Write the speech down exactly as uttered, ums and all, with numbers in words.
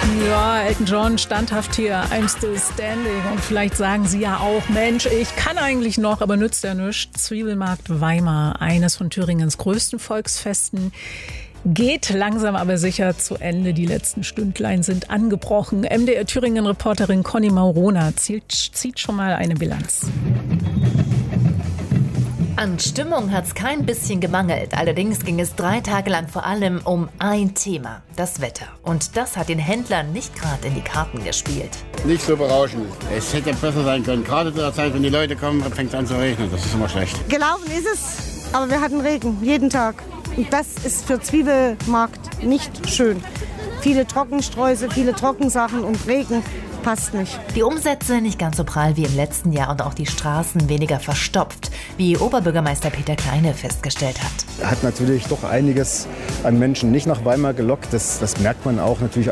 Ja, Elton John, standhaft hier, I'm still standing. Und vielleicht sagen Sie ja auch, Mensch, ich kann eigentlich noch, aber nützt ja nichts. Zwiebelmarkt Weimar, eines von Thüringens größten Volksfesten, geht langsam aber sicher zu Ende. Die letzten Stündlein sind angebrochen. M D R Thüringen-Reporterin Conny Maurona zieht, zieht schon mal eine Bilanz. An Stimmung hat's kein bisschen gemangelt. Allerdings ging es drei Tage lang vor allem um ein Thema, das Wetter. Und das hat den Händlern nicht gerade in die Karten gespielt. Nicht so berauschend. Es hätte besser sein können. Gerade zu der Zeit, wenn die Leute kommen, fängt es an zu regnen. Das ist immer schlecht. Gelaufen ist es, aber wir hatten Regen, jeden Tag. Und das ist für Zwiebelmarkt nicht schön. Viele Trockensträuße, viele Trockensachen und Regen passt nicht. Die Umsätze nicht ganz so prall wie im letzten Jahr und auch die Straßen weniger verstopft, wie Oberbürgermeister Peter Kleine festgestellt hat. Hat natürlich doch einiges an Menschen nicht nach Weimar gelockt. Das, das merkt man auch natürlich